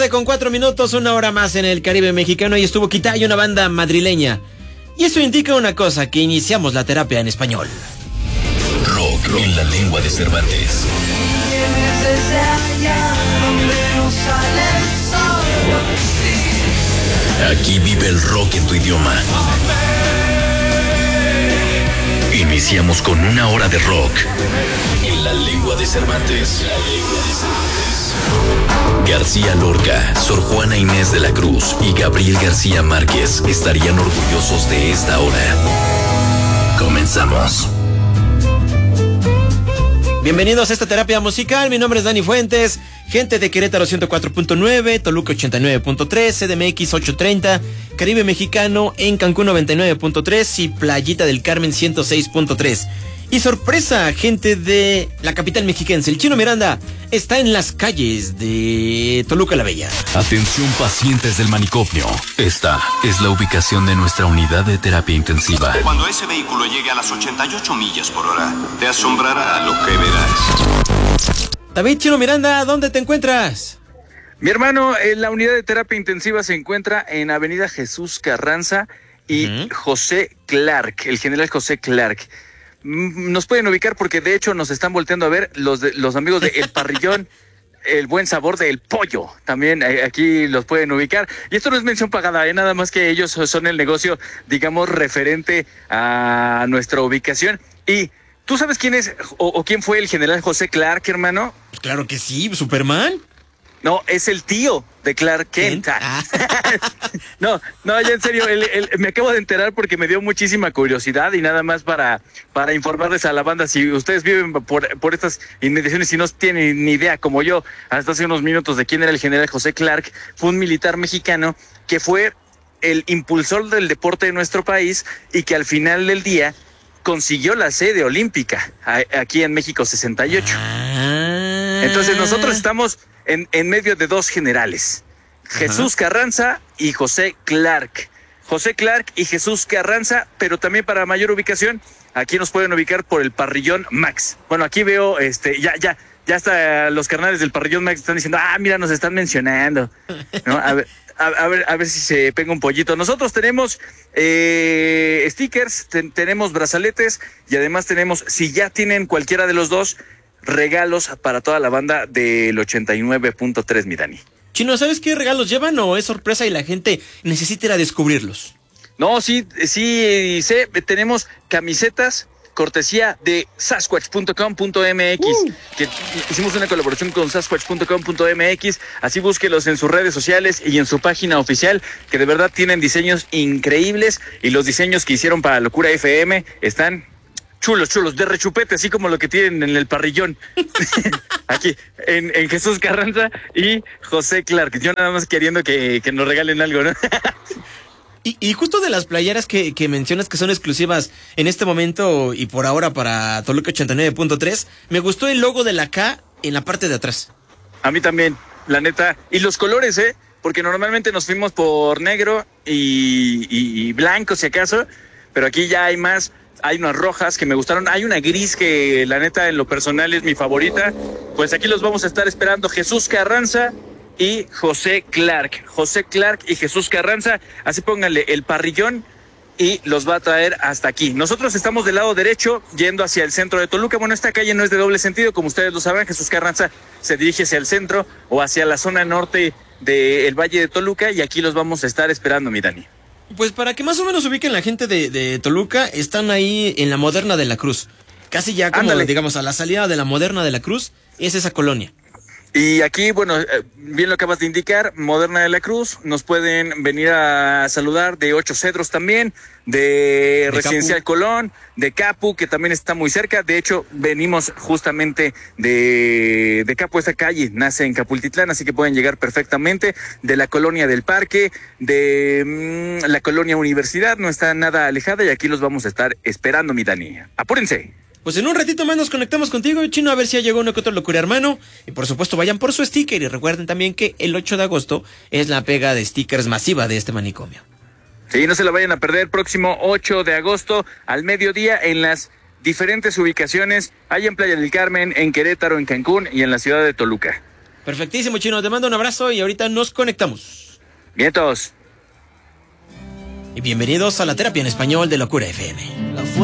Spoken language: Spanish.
7:04, 1 hora más en el Caribe mexicano y estuvo Quitayo, una banda madrileña. Y eso indica una cosa, que iniciamos la terapia en español. Rock en la lengua de Cervantes. Aquí vive el rock en tu idioma. Iniciamos con 1 hora de rock en la lengua de Cervantes. García Lorca, Sor Juana Inés de la Cruz y Gabriel García Márquez estarían orgullosos de esta hora. Comenzamos. Bienvenidos a esta terapia musical, mi nombre es Dani Fuentes, gente de Querétaro 104.9, Toluca 89.3, CDMX 830, Caribe Mexicano en Cancún 99.3 y Playita del Carmen 106.3. Y sorpresa, gente de la capital mexiquense, el Chino Miranda está en las calles de Toluca la Bella. Atención pacientes del manicomio. Esta es la ubicación de nuestra unidad de terapia intensiva. Cuando ese vehículo llegue a las 88 millas por hora, te asombrará lo que verás. David Chino Miranda, ¿dónde te encuentras? Mi hermano, la unidad de terapia intensiva se encuentra en Avenida Jesús Carranza y José Clark, el general José Clark. Nos pueden ubicar porque de hecho nos están volteando a ver los amigos de El Parrillón, el buen sabor del pollo. También aquí los pueden ubicar. Y esto no es mención pagada, nada más que ellos son el negocio, digamos, referente a nuestra ubicación. Y ¿tú sabes quién es o quién fue el general José Clark, hermano? Pues claro que sí, Superman. No, es el tío de Clark Kent. No, ya en serio, me acabo de enterar porque me dio muchísima curiosidad y nada más para informarles a la banda, si ustedes viven por estas inmediaciones y no tienen ni idea, como yo, hasta hace unos minutos, de quién era el general José Clark. Fue un militar mexicano que fue el impulsor del deporte de nuestro país y que al final del día consiguió la sede olímpica aquí en México 68. Entonces nosotros estamos en medio de dos generales, Jesús Carranza y José Clark. José Clark y Jesús Carranza, pero también para mayor ubicación, aquí nos pueden ubicar por el Parrillón Max. Bueno, aquí veo, ya hasta los carnales del Parrillón Max están diciendo, mira, nos están mencionando, ¿no? A ver si se pega un pollito. Nosotros tenemos stickers, tenemos brazaletes y además tenemos, si ya tienen cualquiera de los dos, regalos para toda la banda del 89.3, mi Dani. Chino, ¿sabes qué regalos llevan o es sorpresa y la gente necesita ir a descubrirlos? No, sí, sé, tenemos camisetas cortesía de Sasquatch.com.mx, que hicimos una colaboración con Sasquatch.com.mx, así búsquelos en sus redes sociales y en su página oficial, que de verdad tienen diseños increíbles y los diseños que hicieron para Locura FM están chulos, de rechupete, así como lo que tienen en el Parrillón. Aquí, en Jesús Carranza y José Clark. Yo nada más queriendo que nos regalen algo, ¿no? Y justo de las playeras que mencionas que son exclusivas en este momento y por ahora para Toluca 89.3, me gustó el logo de la K en la parte de atrás. A mí también, la neta. Y los colores, porque normalmente nos fuimos por negro y blanco, si acaso, pero aquí ya hay más. Hay unas rojas que me gustaron, hay una gris que la neta en lo personal es mi favorita. Pues aquí los vamos a estar esperando, Jesús Carranza y José Clark. José Clark y Jesús Carranza, así pónganle el Parrillón y los va a traer hasta aquí. Nosotros estamos del lado derecho, yendo hacia el centro de Toluca. Bueno, esta calle no es de doble sentido, como ustedes lo sabrán. Jesús Carranza se dirige hacia el centro o hacia la zona norte del Valle de Toluca y aquí los vamos a estar esperando, mi Dani. Pues para que más o menos ubiquen la gente de Toluca, están ahí en la Moderna de la Cruz. Casi ya como, digamos, a la salida de la Moderna de la Cruz, es esa colonia. Y aquí, bueno, bien lo acabas de indicar, Moderna de la Cruz, nos pueden venir a saludar de Ocho Cedros también, de Residencial Capu. Colón, de Capu, que también está muy cerca. De hecho, venimos justamente de Capu, esta calle nace en Capultitlán, así que pueden llegar perfectamente. De la Colonia del Parque, de la Colonia Universidad, no está nada alejada y aquí los vamos a estar esperando, mi Dani. ¡Apúrense! Pues en un ratito más nos conectamos contigo, Chino, a ver si ya llegó uno que otro locura, hermano. Y por supuesto vayan por su sticker y recuerden también que el 8 de agosto es la pega de stickers masiva de este manicomio. Sí, no se la vayan a perder, próximo 8 de agosto al mediodía en las diferentes ubicaciones, hay en Playa del Carmen, en Querétaro, en Cancún y en la ciudad de Toluca. Perfectísimo, Chino. Te mando un abrazo y ahorita nos conectamos. Vientos. Y bienvenidos a la terapia en español de Locura FM.